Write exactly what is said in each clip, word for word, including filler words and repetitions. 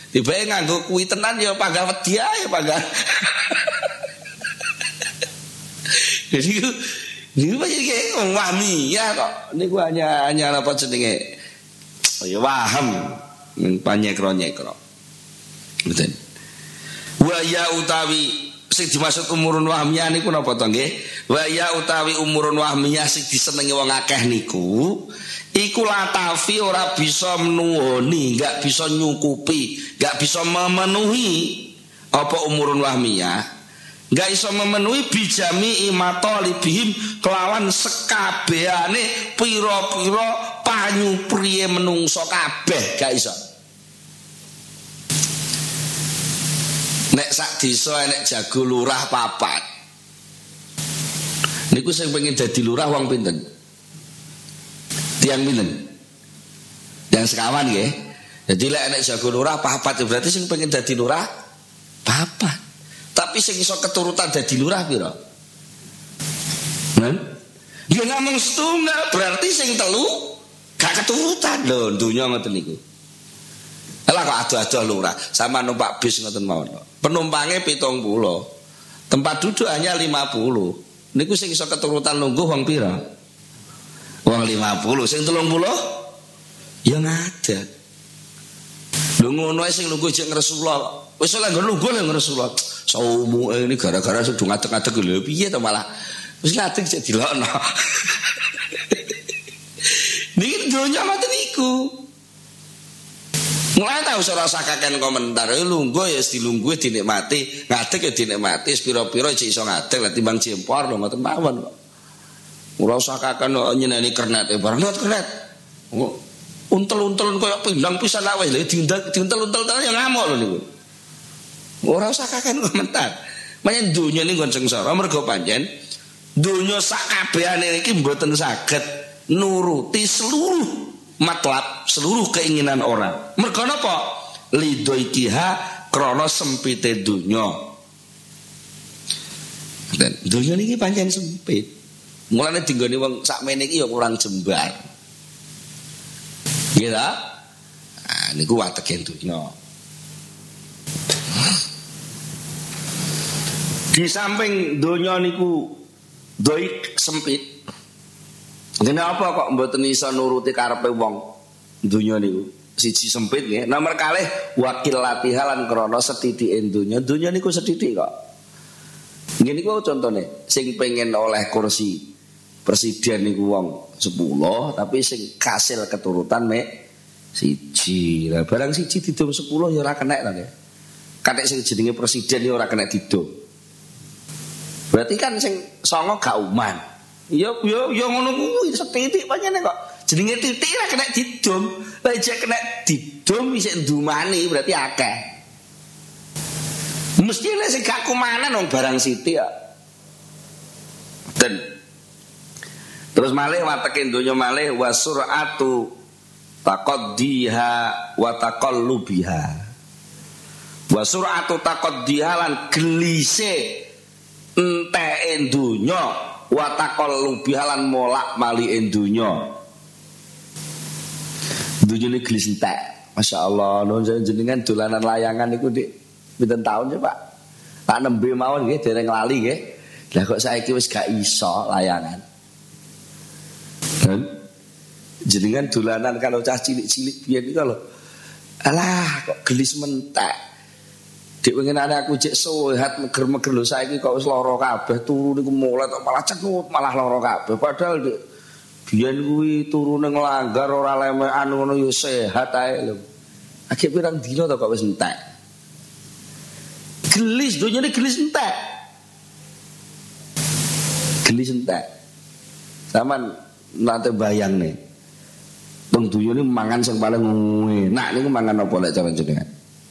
Tiba-tiba nganggo kuwi tenan ya panggal wedi ae panggal. Jadi niku iki wong Wahmiyah kok. Niku hanya hanya apa jenenge? Oh ya paham. Panyekro-nyekro. Betul. Wa ya utawi sing dimaksud umurun Wahmiyah niku napa to nggih? Wa ya utawi umurun Wahmiyah sing disenengi wong akeh niku iku latafi ora bisa menuhoni, enggak bisa nyukupi, enggak bisa memenuhi apa umurun Wahmiyah, enggak bisa memenuhi bijami imatalibihim kelawan sekabehane pira-pira panyupriye menungso kabeh gak iso. Nek sak desa enek jago lurah papat. Niku sing pengen dadi lurah wong pinten? Tiang pinten? Yang sekawan nggih. Jadi lek enek jago lurah papat berarti sing pengen dadi lurah papat. Tapi sing iso keturutan dadi lurah pira? Nah, dia ngomong setunggal berarti sing telu gak keturutan lho, dunya ngoten niku. Lah kok ado-ado lurah, sama numpak bis ngoten mawon. Penumpangnya pitung puluh, tempat duduk hanya lima puluh. Niku sing iso keturutan lungguh wong pira? Wong lima puluh, sing telung puluh ya ngadat. Lho ngono ae sing lungguh jek Rasulullah. Wis ora nggo lungguh lho Rasulullah. Saumu ini gara-gara sudah ngadeg-ngadeg lho piye to malah. Wis ngadeg jek dilokno. Niki donya ngoten niku. Mulai tahu ora usah kakean komentar, lungguh ya dilungguh dinikmati, ngadeg ya dinikmati, pira-pira jek iso ngadeg lah timbang jempor lho ngoten mawon kok. Ora usah kakean nyeneni kernet e barang kernet. Untel-untel koyo pindang pisan awake lho diuntel-untel ya ngamuk lho niku. Ora usah kakean komentar. Menyang donya niku kon sengsara mergo pancen donya sak kabehane iki mboten saged nuruti seluruh matlab, seluruh keinginan orang. Mergo napa? Lidoikiha krana sempite donya. Dan donya niki pancen sempit. Mulane dinggone wong sakmene iki ya kurang jembar. Nggih ta? Nah, niku wategen donya. Di samping donya niku doik sempit. Kenapa kok mboten iso nuruti karepe wong donya niku? Siji sempit nggih. Nomor kalih wakil latihalan krana setithike donya. Donya niku sethithik kok. Nggih niku contone sing pengen oleh kursi presiden niku wong sepuluh tapi sing kasil keturutan mek siji. Lah barang siji didum sepuluh ya ora kenek to nggih. Kathek sing jenenge presiden ya ora kenek didum. Berarti kan sing songo gak uman. Ya ya ya ngono kuwi setitik pancene kok. Jenenge titik ra kena didum. Lah jek kena didum isih ndumani berarti akeh. Mesti nek sing gak kumanan wong barang sithik kok. Dan terus malih wateke donya malih wasuratu taqaddiha wa taqallubiha. Wasuratu taqaddiha lan gelise enteke donya wa taqallubiha lan molak mali donya. Donya iki gelis entek. Masyaallah, nuwun jenengan dolanan layangan niku Dik. Pinten taun ya, Pak? Tak nembe mawon nggih dereng lali nggih. Lah kok saiki wis gak iso layangan. Dan jenengan dolanan kalau cah cilik-cilik biyen iki lho. Alah kok gelis mentek. Dik pengenane aku jek sehat meger-meger lho saiki kok wis lara kabeh turu niku mulai kok malah cenut malah lara kabeh padahal Dik biyen kuwi turune nglanggar ora lemekan ngono ya sehat ae lho. Akeh pirang dina to kok wis entek. Gelis donyane gelis entek. Gelis entek. Saman nate bayang nih. Wong dunyane mangan sing paling enak niku mangan apa lek cara jenengan?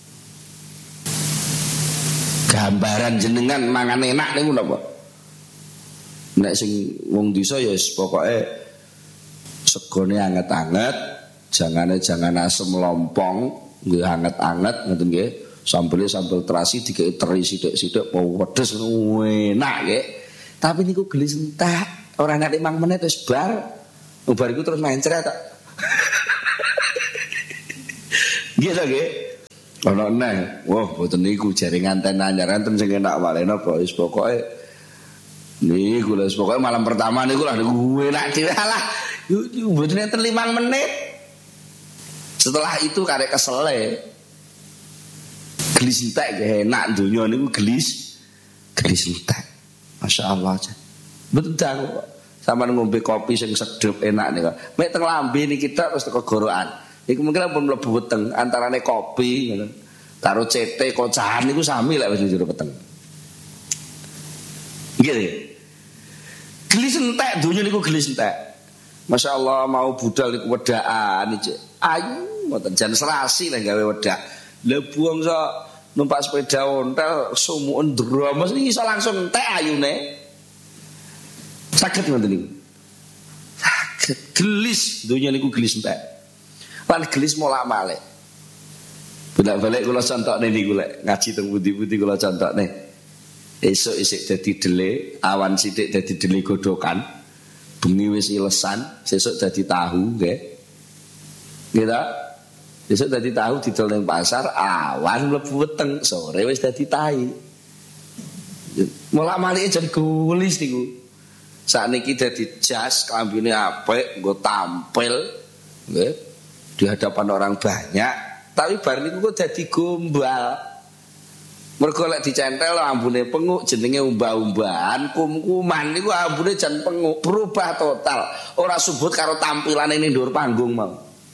Gambaran jenengan mangan enak niku napa? Nek sing wong desa ya pokoke segone anget-anget, jangane jangan asem lompong, nggih anget-anget ngoten nggih. Sambele sambel terasi dikek teri sithik-sithik pedes enak nggih. Tapi niku gelis entek, ora nek lima menit wis bar. Bar iku terus mencret tok. Nggih to nggih. Ono neh, wah mboten niku jaringan ten anyar enten sing enak walena apa wis pokoke niku lho pokoke malam pertama niku lah niku enak dhewe lah. Yo mboten enten lima menit. Setelah itu karek kesele. Gelis entek enak donya niku gelis gelis entek. Masyaallah aja. Mboten dang sampean ngombe kopi sing sedep enak niku. Mek teng lambe niki tok terus teko gorokan. Iku mungkin pun mlebu weteng antarane kopi ngono. Karo C T kocahan niku sami lek wis njero weteng. Nggih. Gelis entek donya niku gelis entek. Masyaallah mau budal niku wedaan iki. Ayu mboten jan serasi lek gawe wedak. Lah buang sok numpak sepeda ontel sumuken dramos iki iso langsung entek ayune. Saged ngoten niku. Saged gelis donya niku gelis entek. Lan gelis molak-malik. Bolak-balik kula contokne niku lek ngaji teng pundi-pundi kula contokne. Esuk isik dadi dele, awan sithik dadi dele godhokan. Bengi wis ilesan, sesuk dadi tahu nggih. Nggih ta? Sesuk dadi tahu didol ning pasar, awan mlebu weteng, sore wis dadi tahi. Molak-malike jan gulis niku. Sakniki dadi jas, klambine apik, nggo tampil nggih. Di hadapan orang banyak, tapi bar niku kok dadi gombal. Mergo lek dicentel ambune penguk jenenge umbah-umbahan, kum-kuman niku ambune jan penguk, berubah total. Ora subut karo tampilane ning dhuwur panggung mau.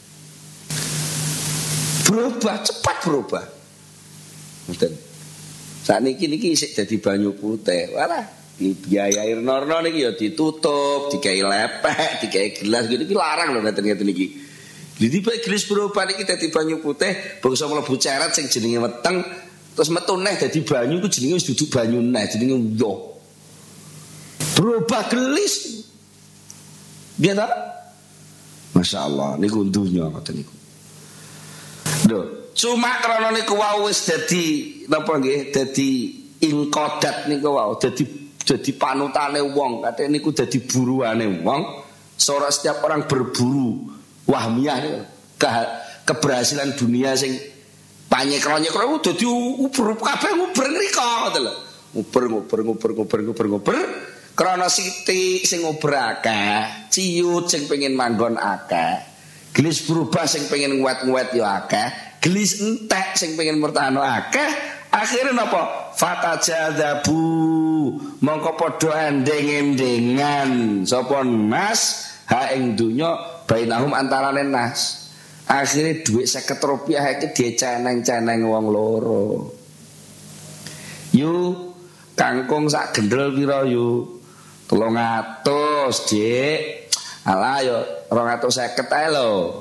Berubah, cepat berubah. Ngoten. Sakniki niki isih dadi banyu putih. Walah, biaya air norno niki ya ditutup, dikai lepek, dikai gelas gitu iki larang lho ngeten-ngeten iki. Jadi baik gelis berubah ini dadi banyu putih, bangsa mlebu ceret sing jenenge weteng, terus metu neh dadi banyu ku jenenge wis duduk banyu neh, jenenge yo. Berubah gelis. Biar ta? Masyaallah niku dunya ngoten niku. Lho, cuma krana niku wau wis dadi napa nggih, dadi ingkodat niku wau, dadi dadi panutane wong, katene niku dadi buruane wong. Sora setiap orang berburu wahmiyah ke, keberhasilan dunia sing panyekro-nyekro dadi uber kabeh nguber ngriko ngoten lho. Nguber nguber nguber nguber nguber nguber krana sithik sing nguber akeh, ciut sing pengin manggon akeh, gelis berubah sing pengin nguwet-nguwet ya akeh, gelis entek sing pengin mertano akeh, akhire napa? Fatajadabu mongko padha endeng-endengan sapa nas ha ing donya bainahum antarane nas. Akhirnya duit seket rupiah iki diceneng-ceneng wong loro. Yu kangkung sak gendel pira yu? telung atus, Dik. Alah yo rong atus seket ae lho.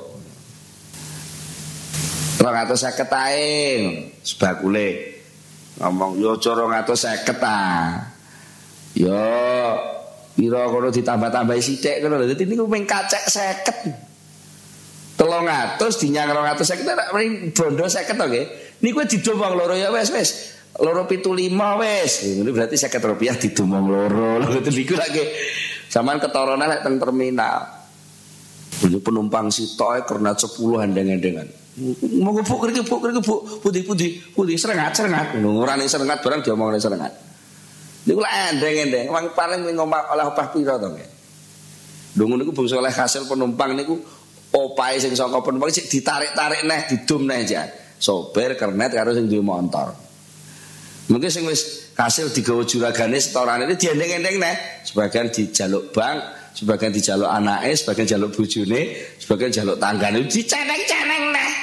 rong atus seket ae sebakule. Ngomong yo aja rong atus seket ah. Yo pira kono ditambah-tambahi sithik ngono lho. Dadi niku mung kacek seket. telung atus dinyang rong atus seket nek bondo seket to nggih. Niku didom wong loro ya wis wis. Loro pitu lima wis. Ngono berarti seket rupiah didom wong loro. Ngoten niku lek sampean ketorone lek teng terminal. Ini penumpang sitok karena sepuluh handeng-handengan. Mau gebuk kriki gebuk kriki gebuk putih-putih putih serengat-serengat. Ora ning serengat barang diomongne serengat. Niku lek endeng-endeng, wong paling ngomong oleh opah pira to nggih. Lho ngono niku bangsa oleh hasil penumpang niku opahe sing saka penumpang sik ditarik-tarik neh, didum neh jan. Sopir kernet karo sing duwe motor. Mungkin sing wis hasil digawa juragane setorane iki diendeng-endeng neh, sebagian dijaluk bank, sebagian dijaluk anake, sebagian jaluk bojone, sebagian jaluk tanggane diceneng-ceneng neh.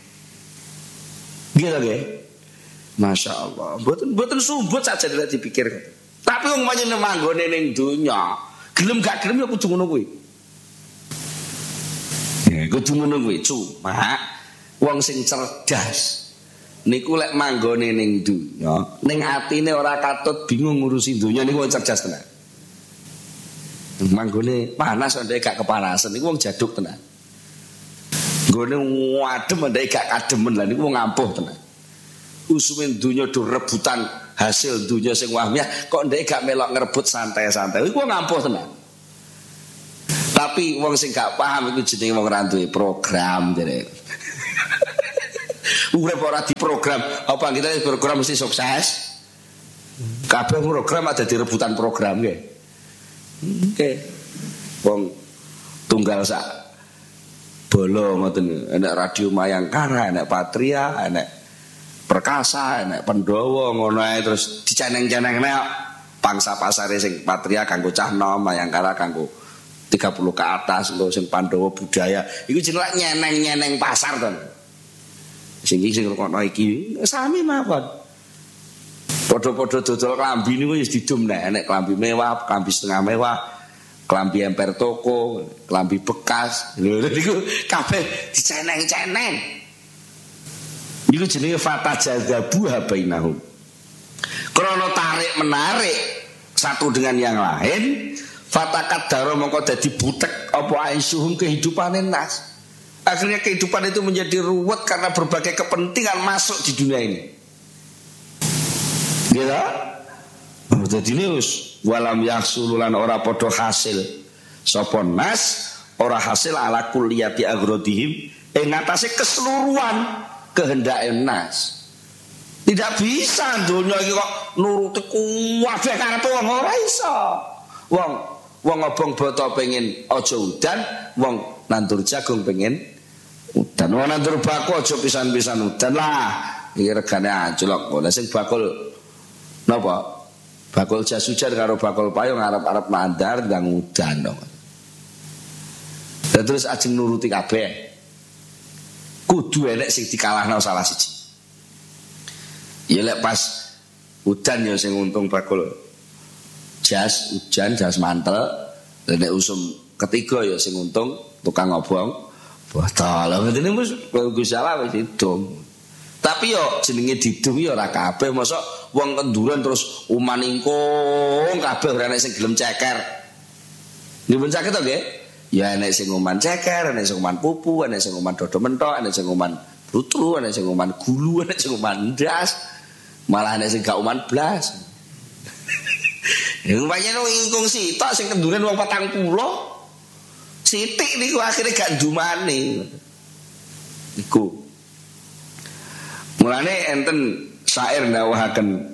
Gitu nggih. Masya Allah, mboten mboten sumbut saja nek dipikir. Tapi wong pancen manggone ning donya, gelem gak gelem ya kudu ngono kuwi. Ya kudu ngono kuwi, cuma wong sing cerdas niku lek manggone ning donya, ning atine ora katut bingung ngurusi donya niku wong cerdas tenan. Manggone panas ndek gak kepanasan niku wong jaduk tenan. Nggone wadem ndek gak kademen lah niku wong ampuh tenan. Usumin dunia do rebutan hasil dunia sing wahmiyah kok ndek gak melok ngerebut santai-santai iku ngampuh tenan. Tapi wong sing gak paham iku jenenge wong ra duwe program jare. Urip ora diprogram, apa kita program mesti sukses. Kabeh program ada di rebutan program nggih. Oke. Wong tunggal sak bolo ngoten, enek radio Mayangkara, enek Patria, enek Perkasa, enek Pendowo ngono ae terus diceneng-cenengne pangsa pasare sing Patria kanggo cah nom, Mayangkara kanggo tiga puluh ke atas, lho sing Pandowo budaya. Iku jenenge nyeneng-nyeneng pasar to. Sing iki sing kono iki sami mawon. Padha-padha dodol klambi niku wis didum nek enek klambi mewah, klambi setengah mewah, klambi emper toko, klambi bekas. Lho niku kabeh diceneng-ceneng. Niku jenenge fatajadzabu bainahum. Krana tarik menarik satu dengan yang lain, fatakadaro mongko dadi butek apa aisuhum kehidupane nas. Akhirnya kehidupan itu menjadi ruwet karena berbagai kepentingan masuk di dunia ini. Gitu? Jadi ini us walam yaksululan ora podo hasil sopon nas ora hasil ala kulliyati agrodihim ing ngatasi keseluruhan kehendak nas. Tidak bisa dunia iki kok nuruti kabeh karepe wong ora iso. Wong wong ngobong boto pengen aja udan, wong nandur jagung pengen udan. Wong nandur bakul aja pisan-pisan udan lah. Iki regane anjlok kok. Lah sing bakul napa? Bakul jas hujan karo bakul payung arep-arep mandar ndang udan dong. Dan terus ajeng nuruti kabeh. Kudu enek sing dikalahno salah siji. Ya lek pas udan ya sing untung bakul jas hujan, jas mantel. Nek usum ketiga ya sing untung tukang ngobong botol. Lah ngene wis Gusti Allah wis hitung. Tapi yo jenenge didum yo ora kabeh, mosok wong kenduran terus umaningkung kabeh ora enek sing gelem ceker. Nggih ceker to nggih? Ya enek sing uman ceker, enek sing uman pupu, enek sing uman dodo mentok, enek sing uman brutru, enek sing uman gulu, enek sing uman ndas. Malah enek sing gak uman blas. Ya pancen ingkung sitok sing kenduran wong patang puluh. Sithik niku akhire gak ndumani. Iku mulane enten syair ndawahaken